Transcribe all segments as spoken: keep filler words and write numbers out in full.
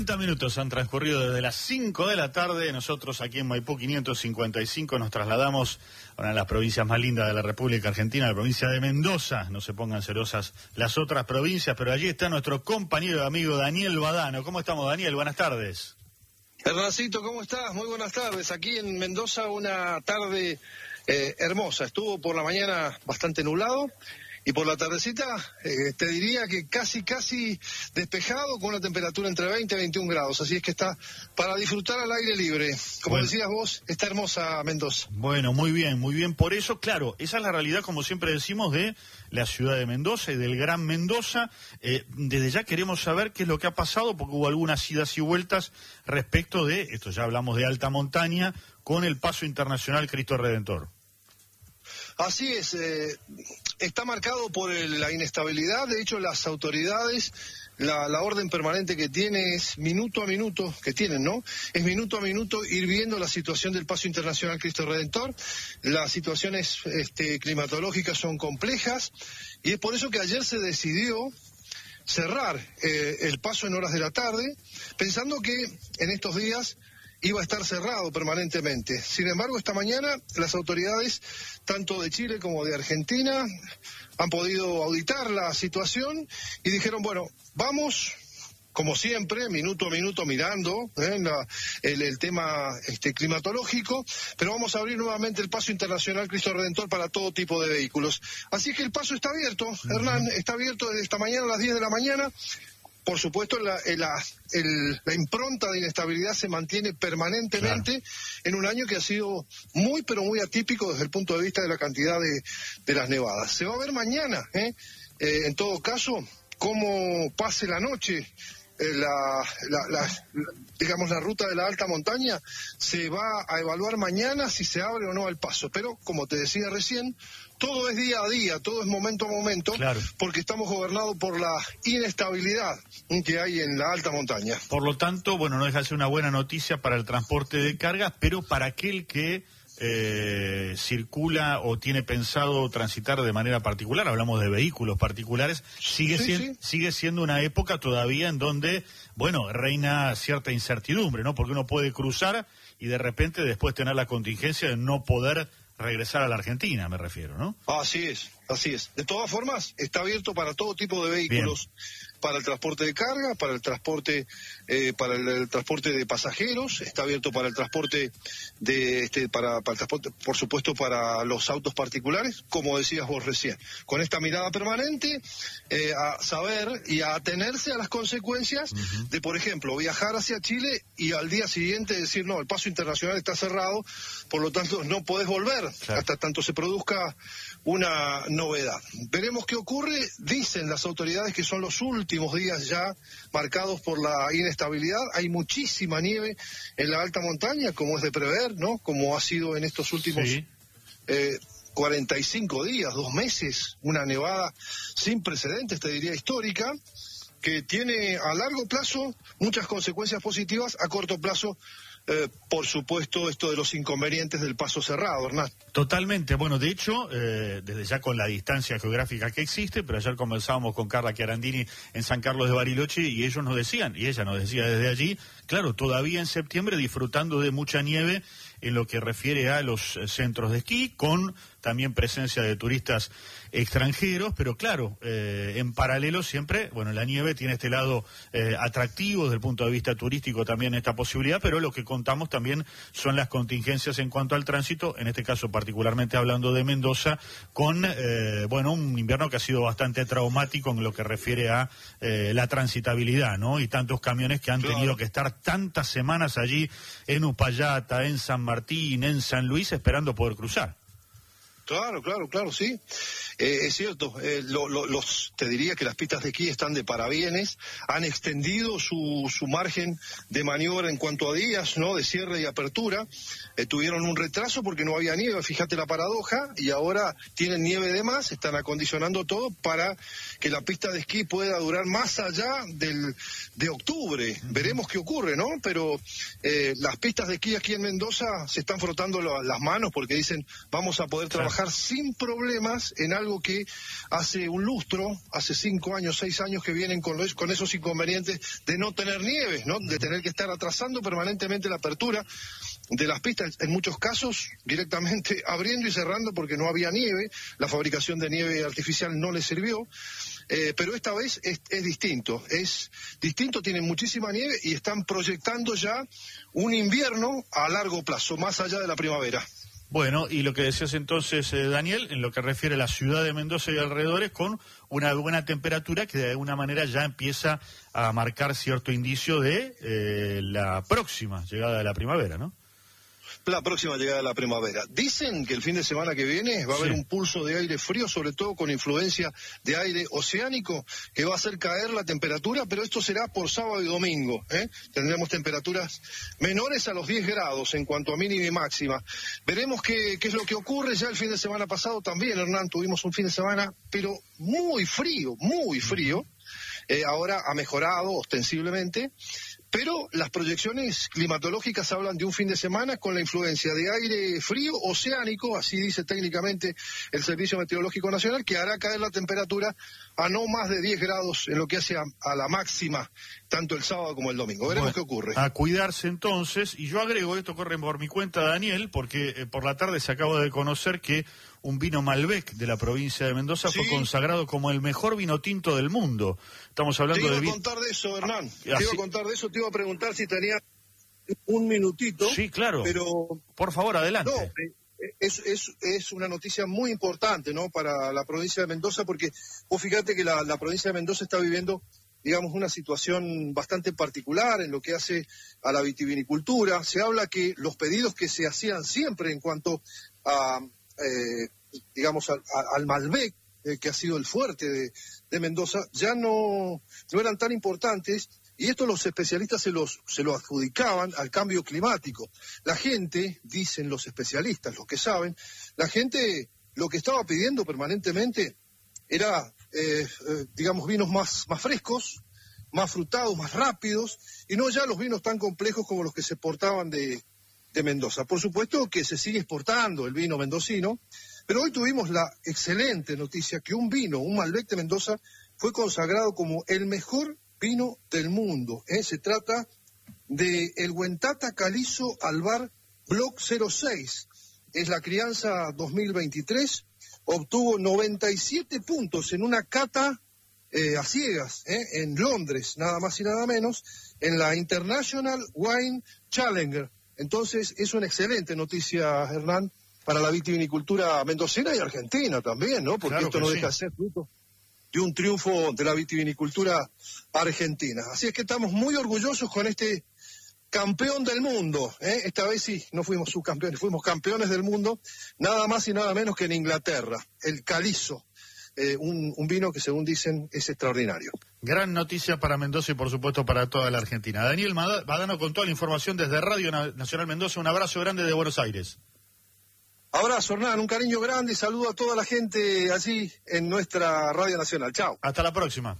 treinta minutos han transcurrido desde las cinco de la tarde. Nosotros aquí en Maipú quinientos cincuenta y cinco nos trasladamos a una de las provincias más lindas de la República Argentina, la provincia de Mendoza. No se pongan celosas las otras provincias, pero allí está nuestro compañero y amigo Daniel Badano. ¿Cómo estamos, Daniel? Buenas tardes. Hernancito, ¿cómo estás? Muy buenas tardes. Aquí en Mendoza una tarde eh, hermosa. Estuvo por la mañana bastante nublado. Y por la tardecita, eh, te diría que casi, casi despejado, con una temperatura entre veinte y veintiún grados. Así es que está para disfrutar al aire libre. Como bueno. decías vos, está hermosa Mendoza. Bueno, muy bien, muy bien. Por eso, claro, esa es la realidad, como siempre decimos, de la ciudad de Mendoza y del Gran Mendoza. Eh, desde ya queremos saber qué es lo que ha pasado, porque hubo algunas idas y vueltas respecto de, esto ya hablamos de alta montaña, con el Paso Internacional Cristo Redentor. Así es, eh, está marcado por el, la inestabilidad. De hecho, las autoridades, la, la orden permanente que tiene es minuto a minuto, que tienen, ¿no? Es minuto a minuto ir viendo la situación del Paso Internacional Cristo Redentor. Las situaciones este, climatológicas son complejas y es por eso que ayer se decidió cerrar eh, el paso en horas de la tarde, pensando que en estos días iba a estar cerrado permanentemente. Sin embargo, esta mañana las autoridades, tanto de Chile como de Argentina, han podido auditar la situación y dijeron, bueno, vamos, como siempre, minuto a minuto mirando ¿eh? la, el, el tema este, climatológico, pero vamos a abrir nuevamente el Paso Internacional Cristo Redentor para todo tipo de vehículos. Así que el paso está abierto, uh-huh. Hernán, está abierto desde esta mañana a las diez de la mañana. Por supuesto, la, la, el, la impronta de inestabilidad se mantiene permanentemente claro. en un año que ha sido muy, pero muy atípico desde el punto de vista de la cantidad de, de las nevadas. Se va a ver mañana, ¿eh? Eh, en todo caso, cómo pase la noche, eh, la, la, la, digamos, la ruta de la alta montaña, se va a evaluar mañana si se abre o no el paso. Pero, como te decía recién, todo es día a día, todo es momento a momento, claro. porque estamos gobernados por la inestabilidad que hay en la alta montaña. Por lo tanto, bueno, no deja de ser una buena noticia para el transporte de cargas, pero para aquel que eh, circula o tiene pensado transitar de manera particular, hablamos de vehículos particulares, sigue, sí, siendo, sí. sigue siendo una época todavía en donde, bueno, reina cierta incertidumbre, ¿no? Porque uno puede cruzar y de repente después tener la contingencia de no poder regresar a la Argentina, me refiero, ¿no? Así es, así es. De todas formas, está abierto para todo tipo de vehículos. Bien. Para el transporte de carga, para el transporte eh, para el, el transporte de pasajeros, está abierto para el transporte de este para, para el transporte, por supuesto, para los autos particulares, como decías vos recién, con esta mirada permanente eh, a saber y a atenerse a las consecuencias uh-huh. de, por ejemplo, viajar hacia Chile y al día siguiente decir, no, el paso internacional está cerrado, por lo tanto no podés volver claro. hasta tanto se produzca una novedad. Veremos qué ocurre. Dicen las autoridades que son los últimos días ya marcados por la inestabilidad. Hay muchísima nieve en la alta montaña, como es de prever, ¿no? Como ha sido en estos últimos sí. eh, cuarenta y cinco días, dos meses, una nevada sin precedentes, te diría histórica, que tiene a largo plazo muchas consecuencias positivas, a corto plazo Eh, por supuesto, esto de los inconvenientes del paso cerrado, Hernán. Totalmente. Bueno, de hecho, eh, desde ya con la distancia geográfica que existe, pero ayer conversábamos con Carla Chiarandini en San Carlos de Bariloche y ellos nos decían, y ella nos decía desde allí, claro, todavía en septiembre disfrutando de mucha nieve en lo que refiere a los centros de esquí, con también presencia de turistas extranjeros, pero claro, eh, en paralelo siempre, bueno, la nieve tiene este lado eh, atractivo desde el punto de vista turístico también esta posibilidad, pero lo que contamos también son las contingencias en cuanto al tránsito, en este caso particularmente hablando de Mendoza, con, eh, bueno, un invierno que ha sido bastante traumático en lo que refiere a eh, la transitabilidad, ¿no? Y tantos camiones que han claro. tenido que estar tantas semanas allí en Uspallata, en San Martín, en San Luis, esperando poder cruzar. Claro, claro, claro, sí. Eh, es cierto, eh, lo, lo, los, te diría que las pistas de esquí están de parabienes, han extendido su, su margen de maniobra en cuanto a días, ¿no? De cierre y apertura. Eh, tuvieron un retraso porque no había nieve, fíjate la paradoja, y ahora tienen nieve de más, están acondicionando todo para que la pista de esquí pueda durar más allá del de octubre. Uh-huh. Veremos qué ocurre, ¿no? Pero eh, las pistas de esquí aquí en Mendoza se están frotando lo, las manos porque dicen, vamos a poder trabajar trabajar sin problemas en algo que hace un lustro, hace cinco años, seis años que vienen con, los, con esos inconvenientes de no tener nieve, ¿no? De tener que estar atrasando permanentemente la apertura de las pistas, en muchos casos directamente abriendo y cerrando porque no había nieve, la fabricación de nieve artificial no les sirvió, eh, pero esta vez es, es distinto, es distinto, tienen muchísima nieve y están proyectando ya un invierno a largo plazo, más allá de la primavera. Bueno, y lo que decías entonces, eh, Daniel, en lo que refiere a la ciudad de Mendoza y alrededores, con una buena temperatura que de alguna manera ya empieza a marcar cierto indicio de eh, la próxima llegada de la primavera, ¿no? La próxima llegada de la primavera. Dicen que el fin de semana que viene va a haber sí. un pulso de aire frío, sobre todo con influencia de aire oceánico, que va a hacer caer la temperatura, pero esto será por sábado y domingo, ¿eh? Tendremos temperaturas menores a los diez grados en cuanto a mínima y máxima. Veremos qué, qué es lo que ocurre. Ya el fin de semana pasado también, Hernán, tuvimos un fin de semana, pero muy frío, muy frío. Eh, ahora ha mejorado ostensiblemente. Pero las proyecciones climatológicas hablan de un fin de semana con la influencia de aire frío oceánico, así dice técnicamente el Servicio Meteorológico Nacional, que hará caer la temperatura a no más de diez grados en lo que hace a, a la máxima, tanto el sábado como el domingo. Veremos bueno, qué ocurre. A cuidarse entonces, y yo agrego, esto corre por mi cuenta, Daniel, porque eh, por la tarde se acaba de conocer que un vino Malbec de la provincia de Mendoza sí. fue consagrado como el mejor vino tinto del mundo. Estamos hablando de... Te iba de a contar de eso, Hernán. Ah, te iba así... a contar de eso, te iba a preguntar si tenía un minutito. Sí, claro. Pero... Por favor, adelante. No, es, es, es una noticia muy importante, ¿no?, para la provincia de Mendoza, porque vos fíjate que la, la provincia de Mendoza está viviendo, digamos, una situación bastante particular en lo que hace a la vitivinicultura. Se habla que los pedidos que se hacían siempre en cuanto a... Eh, digamos, al, al Malbec, eh, que ha sido el fuerte de, de Mendoza, ya no, no eran tan importantes, y esto los especialistas se, los, se lo adjudicaban al cambio climático. La gente, dicen los especialistas, los que saben, la gente lo que estaba pidiendo permanentemente era, eh, eh, digamos, vinos más, más frescos, más frutados, más rápidos, y no ya los vinos tan complejos como los que se exportaban de, de Mendoza. Por supuesto que se sigue exportando el vino mendocino, pero hoy tuvimos la excelente noticia que un vino, un Malbec de Mendoza, fue consagrado como el mejor vino del mundo. ¿eh? Se trata de el Huentata Calizo Albar Block cero seis. Es la crianza dos mil veintitrés. Obtuvo noventa y siete puntos en una cata eh, a ciegas ¿eh? en Londres, nada más y nada menos, en la International Wine Challenger. Entonces, es una excelente noticia, Hernán, para la vitivinicultura mendocina y argentina también, ¿no? Porque claro esto no sí. deja de ser fruto de un triunfo de la vitivinicultura argentina. Así es que estamos muy orgullosos con este campeón del mundo, ¿eh? Esta vez sí, no fuimos subcampeones, fuimos campeones del mundo, nada más y nada menos que en Inglaterra, el Calizo, eh, un, un vino que según dicen es extraordinario. Gran noticia para Mendoza y por supuesto para toda la Argentina. Daniel Badano con toda la información desde Radio Nacional Mendoza, un abrazo grande de Buenos Aires. Abrazo, Hernán, un cariño grande y saludo a toda la gente allí en nuestra Radio Nacional. Chao. Hasta la próxima.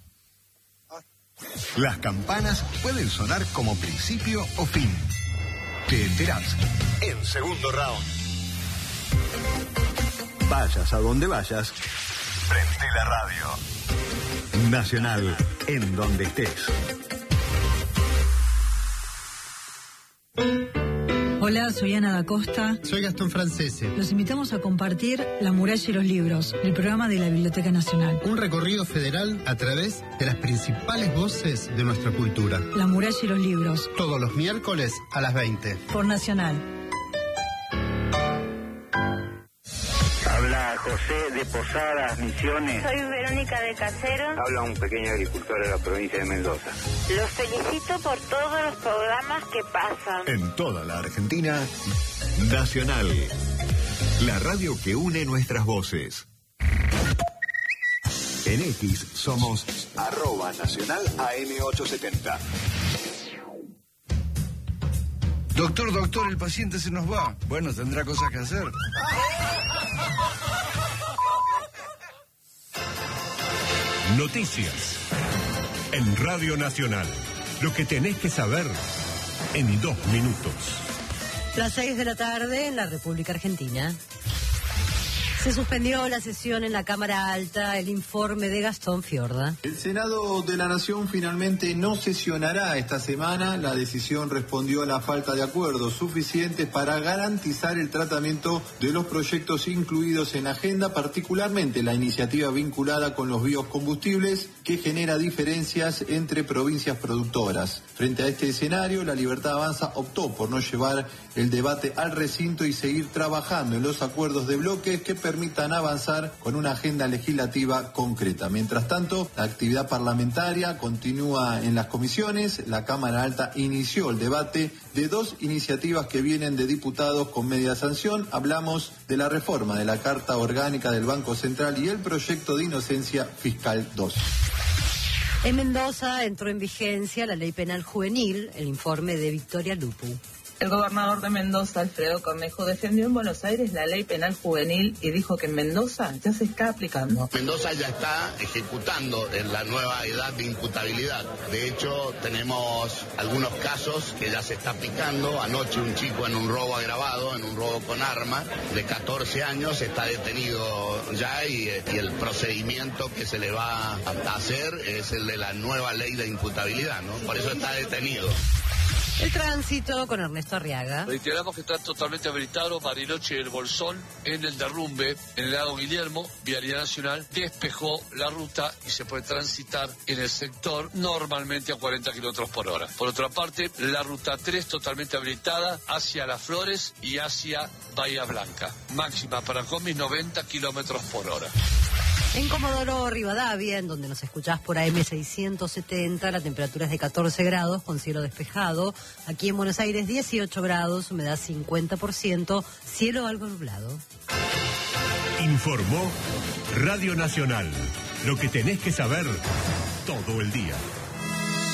Las campanas pueden sonar como principio o fin. Te enterás en segundo round. Vayas a donde vayas, prende la radio. Nacional, en donde estés. Hola, soy Ana da Costa. Soy Gastón Francese. Los invitamos a compartir La muralla y los libros, el programa de la Biblioteca Nacional. Un recorrido federal a través de las principales voces de nuestra cultura. La muralla y los libros. Todos los miércoles a las veinte. Por Nacional. Habla José de Posadas, Misiones. Soy Verónica de Casero. Habla un pequeño agricultor de la provincia de Mendoza. Los felicito por todos los programas que pasan. En toda la Argentina, Nacional, la radio que une nuestras voces. En X somos arroba nacional A M ochocientos setenta. Doctor, doctor, el paciente se nos va. Bueno, tendrá cosas que hacer. Noticias en Radio Nacional. Lo que tenés que saber en dos minutos. Las seis de la tarde en la República Argentina. Se suspendió la sesión en la Cámara Alta, el informe de Gastón Fiorda. El Senado de la Nación finalmente no sesionará esta semana. La decisión respondió a la falta de acuerdos suficientes para garantizar el tratamiento de los proyectos incluidos en la agenda, particularmente la iniciativa vinculada con los biocombustibles, que genera diferencias entre provincias productoras. Frente a este escenario, La Libertad Avanza optó por no llevar el debate al recinto y seguir trabajando en los acuerdos de bloques que permitan avanzar con una agenda legislativa concreta. Mientras tanto, la actividad parlamentaria continúa en las comisiones. La Cámara Alta inició el debate de dos iniciativas que vienen de diputados con media sanción. Hablamos de la reforma de la Carta Orgánica del Banco Central y el proyecto de inocencia fiscal dos. En Mendoza entró en vigencia la ley penal juvenil, el informe de Victoria Lupu. El gobernador de Mendoza, Alfredo Cornejo, defendió en Buenos Aires la ley penal juvenil y dijo que en Mendoza ya se está aplicando. Mendoza ya está ejecutando en la nueva edad de imputabilidad. De hecho, tenemos algunos casos que ya se está aplicando. Anoche un chico en un robo agravado, en un robo con arma, de catorce años, está detenido ya y, y el procedimiento que se le va a hacer es el de la nueva ley de imputabilidad, ¿no? Por eso está detenido. El tránsito con Ernesto Arriaga. Reiteramos que está totalmente habilitado Bariloche y el Bolsón en el derrumbe en el lago Guillermo. Vialidad Nacional despejó la ruta y se puede transitar en el sector normalmente a cuarenta kilómetros por hora. Por otra parte, la ruta tres totalmente habilitada hacia Las Flores y hacia Bahía Blanca. Máxima para comis noventa kilómetros por hora. En Comodoro Rivadavia, en donde nos escuchás por A M seiscientos setenta, la temperatura es de catorce grados con cielo despejado. Aquí en Buenos Aires dieciocho grados, humedad cincuenta por ciento, cielo algo nublado. Informó Radio Nacional. Lo que tenés que saber todo el día.